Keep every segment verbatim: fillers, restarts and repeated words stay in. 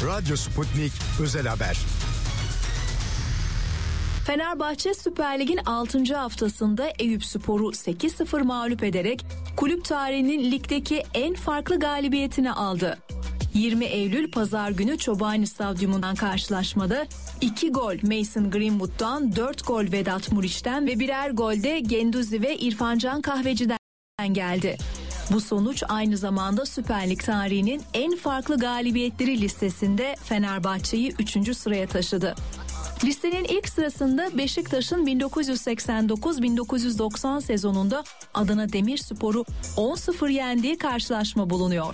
Radyo Sputnik Özel Haber. Fenerbahçe Süper Lig'in altıncı haftasında Eyüpspor'u sekiz sıfır mağlup ederek kulüp tarihinin ligdeki en farklı galibiyetini aldı. yirmi Eylül Pazar günü Çobani Stadyumu'ndan karşılaşmada iki gol Mason Greenwood'dan, dört gol Vedat Muriç'ten ve birer gol de Genduzi ve İrfancan Kahveci'den geldi. Bu sonuç aynı zamanda Süper Lig tarihinin en farklı galibiyetleri listesinde Fenerbahçe'yi üçüncü sıraya taşıdı. Listenin ilk sırasında Beşiktaş'ın bin dokuz yüz seksen dokuz bin dokuz yüz doksan sezonunda Adana Demirspor'u on sıfır yendiği karşılaşma bulunuyor.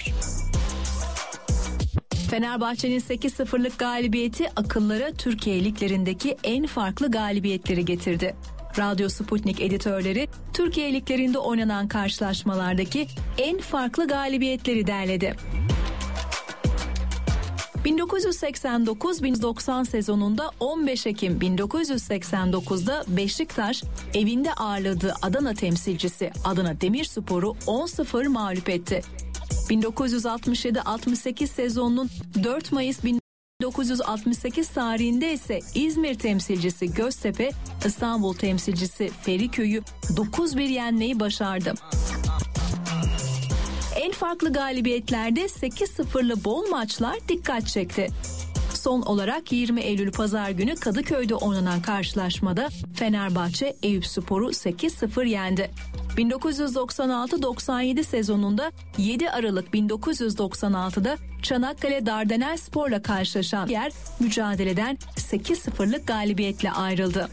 Fenerbahçe'nin sekiz sıfırlık galibiyeti akıllara Türkiye liglerindeki en farklı galibiyetleri getirdi. Radyo Sputnik editörleri Türkiye liglerinde oynanan karşılaşmalardaki en farklı galibiyetleri derledi. bin dokuz yüz seksen dokuz bin doksan sezonunda on beş Ekim bin dokuz yüz seksen dokuzda Beşiktaş evinde ağırladığı Adana temsilcisi Adana Demirspor'u on sıfır mağlup etti. bin dokuz yüz altmış yedi altmış sekiz sezonunun dört Mayıs bin dokuz yüz altmış sekiz tarihinde ise İzmir temsilcisi Göztepe, İstanbul temsilcisi Feriköy'ü dokuz bir yenmeyi başardı. En farklı galibiyetlerde sekiz sıfırlı bol maçlar dikkat çekti. Son olarak yirmi Eylül Pazar günü Kadıköy'de oynanan karşılaşmada Fenerbahçe Eyüpspor'u sekiz sıfır yendi. bin dokuz yüz doksan altı doksan yedi sezonunda yedi Aralık bin dokuz yüz doksan altıda Çanakkale Dardanelspor'la karşılaşan yer mücadeleden sekiz sıfırlık galibiyetle ayrıldı.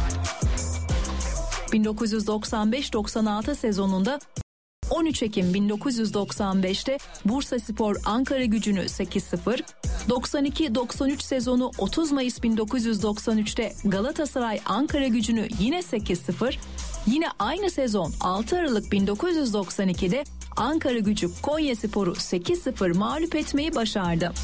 bin dokuz yüz doksan beş doksan altı sezonunda on üç Ekim bin dokuz yüz doksan beşte Bursaspor Ankaragücü'nü sekiz sıfır, doksan iki doksan üç sezonu otuz Mayıs bin dokuz yüz doksan üçte Galatasaray Ankaragücü'nü yine sekiz sıfır, yine aynı sezon altı Aralık bin dokuz yüz doksan ikide Ankaragücü Konyaspor'u sekiz sıfır mağlup etmeyi başardı.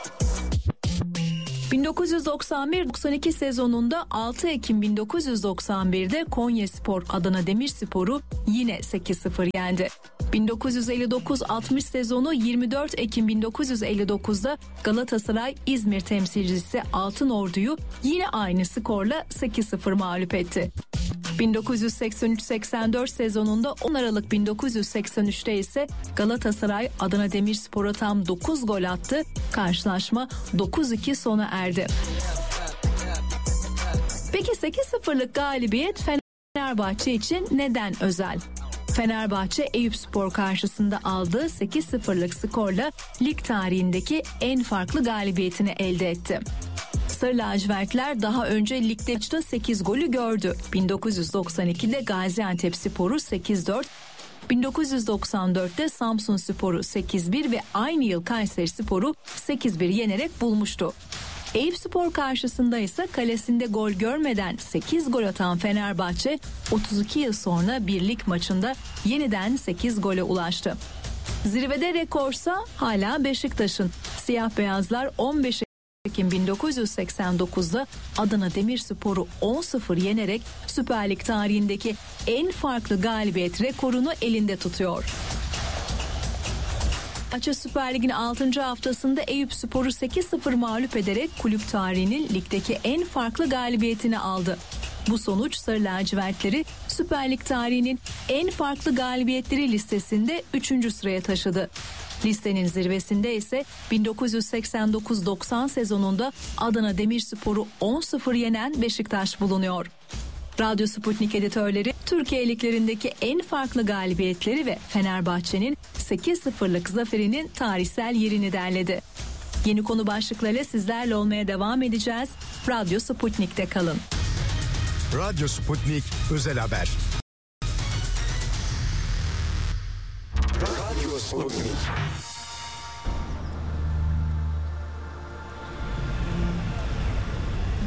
bin dokuz yüz doksan bir doksan iki sezonunda altı Ekim bin dokuz yüz doksan birde Konyaspor Adana Demirspor'u yine sekiz sıfır yendi. bin dokuz yüz elli dokuz altmış sezonu yirmi dört Ekim bin dokuz yüz elli dokuzda Galatasaray İzmir temsilcisi Altınordu'yu yine aynı skorla sekiz sıfır mağlup etti. bin dokuz yüz seksen üç seksen dört sezonunda on Aralık bin dokuz yüz seksen üçte ise Galatasaray Adana Demirspor'a tam dokuz gol attı. Karşılaşma dokuz iki sona erdi. Peki sekiz sıfırlık galibiyet Fenerbahçe için neden özel? Fenerbahçe Eyüpspor karşısında aldığı sekiz sıfırlık skorla lig tarihindeki en farklı galibiyetini elde etti. Sarı lacivertler daha önce ligde maçta sekiz golü gördü. bin dokuz yüz doksan ikide Gaziantepspor'u sekiz dört, bin dokuz yüz doksan dörtte Samsunspor'u sekiz bir ve aynı yıl Kayserispor'u sekiz bir yenerek bulmuştu. Eyüpspor karşısında ise kalesinde gol görmeden sekiz gol atan Fenerbahçe otuz iki yıl sonra bir lig maçında yeniden sekiz gole ulaştı. Zirvede rekorsa hala Beşiktaş'ın. Siyah beyazlar on beş Ekim bin dokuz yüz seksen dokuzda Adana Demirspor'u on sıfır yenerek Süper Lig tarihindeki en farklı galibiyet rekorunu elinde tutuyor. Fenerbahçe Süper Lig'in altıncı haftasında Eyüpspor'u sekiz sıfır mağlup ederek kulüp tarihinin ligdeki en farklı galibiyetini aldı. Bu sonuç Sarı lacivertleri Süper Lig tarihinin en farklı galibiyetleri listesinde üçüncü sıraya taşıdı. Listenin zirvesinde ise bin dokuz yüz seksen dokuz doksan sezonunda Adana Demirspor'u on sıfır yenen Beşiktaş bulunuyor. Radyo Sputnik editörleri Türkiye liglerindeki en farklı galibiyetleri ve Fenerbahçe'nin sekiz sıfırlık zaferinin tarihsel yerini derledi. Yeni konu başlıklarıyla sizlerle olmaya devam edeceğiz. Radyo Sputnik'te kalın. Radyo Sputnik Özel Haber. Radyo Sputnik.